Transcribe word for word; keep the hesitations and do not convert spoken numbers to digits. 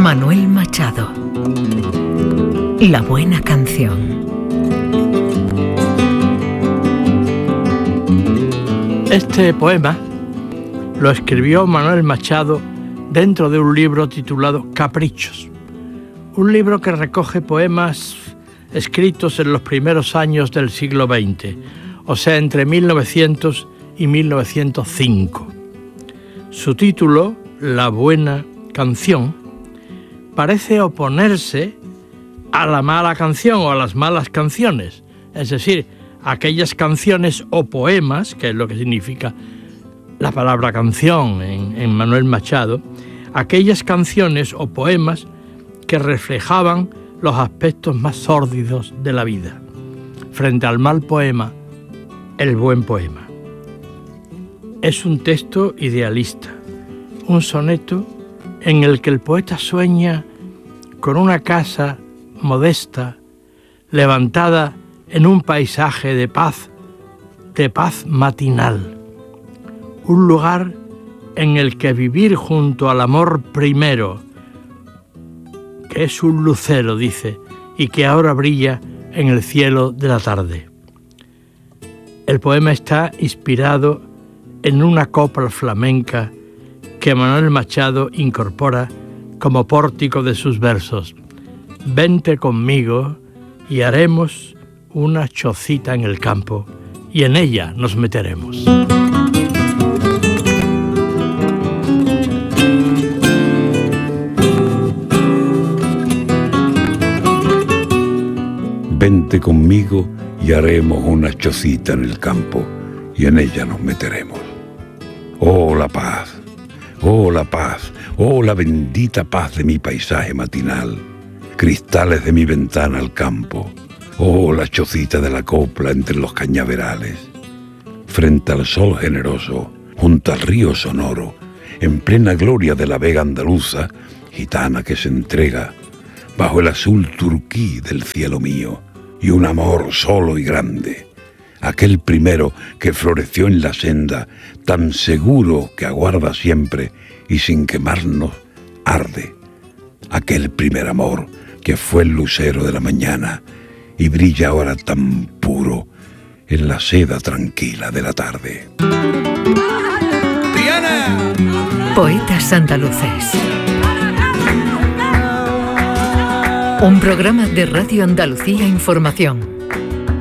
Manuel Machado. La buena canción. Este poema lo escribió Manuel Machado dentro de un libro titulado Caprichos, un libro que recoge poemas escritos en los primeros años del siglo veinte, o sea, entre mil novecientos y mil novecientos cinco. Su título, La buena canción, parece oponerse a la mala canción o a las malas canciones, es decir, aquellas canciones o poemas, que es lo que significa la palabra canción en, en Manuel Machado, aquellas canciones o poemas que reflejaban los aspectos más sórdidos de la vida. Frente al mal poema, el buen poema. Es un texto idealista, un soneto en el que el poeta sueña con una casa modesta, levantada en un paisaje de paz, de paz matinal. Un lugar en el que vivir junto al amor primero, que es un lucero, dice, y que ahora brilla en el cielo de la tarde. El poema está inspirado en una copla flamenca que Manuel Machado incorpora como pórtico de sus versos. Vente conmigo y haremos una chocita en el campo y en ella nos meteremos. Vente conmigo y haremos una chocita en el campo y en ella nos meteremos. Oh, la paz, oh, la paz, oh, la bendita paz de mi paisaje matinal, cristales de mi ventana al campo, oh, la chocita de la copla entre los cañaverales, frente al sol generoso, junto al río sonoro, en plena gloria de la vega andaluza, gitana que se entrega, bajo el azul turquí del cielo mío, y un amor solo y grande, aquel primero que floreció en la senda, tan seguro que aguarda siempre y sin quemarnos arde, aquel primer amor que fue el lucero de la mañana y brilla ahora tan puro en la seda tranquila de la tarde. Poetas andaluces. Un programa de Radio Andalucía Información.